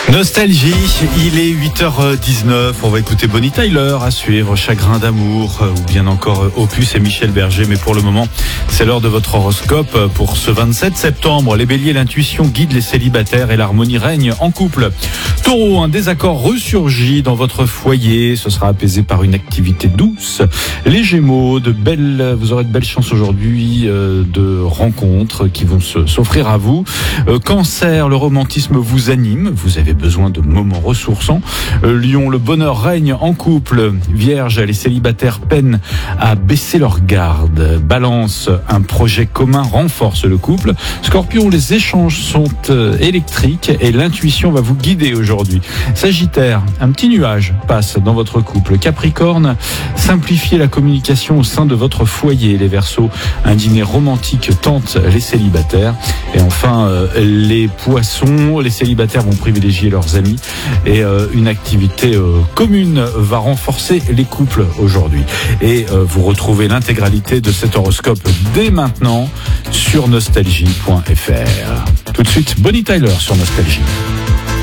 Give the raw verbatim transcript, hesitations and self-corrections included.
Nostalgie, il est huit heures dix-neuf, on va écouter Bonnie Tyler à suivre, Chagrin d'amour ou bien encore Opus et Michel Berger, mais pour le moment c'est l'heure de votre horoscope pour ce vingt-sept septembre. Les béliers, l'intuition guide les célibataires et l'harmonie règne en couple. Taureau, un désaccord ressurgit dans votre foyer, ce sera apaisé par une activité douce. Les gémeaux, de belles, vous aurez de belles chances aujourd'hui euh, de rencontres qui vont se, s'offrir à vous. Euh, cancer, le romantisme vous anime, vous avez besoin de moments ressourçants. Euh, Lion, le bonheur règne en couple. Vierge, les célibataires peinent à baisser leur garde. Balance, un projet commun renforce le couple. Scorpion, les échanges sont euh, électriques et l'intuition va vous guider aujourd'hui. Sagittaire, un petit nuage passe dans votre couple. Capricorne, simplifiez la communication au sein de votre foyer. Les Verseaux, un dîner romantique tente les célibataires. Et enfin, euh, les Poissons, les célibataires vont privilégier leurs amis et euh, une activité euh, commune va renforcer les couples aujourd'hui. Et euh, vous retrouvez l'intégralité de cet horoscope dès maintenant sur nostalgie point f r. Tout de suite, Bonnie Tyler sur Nostalgie.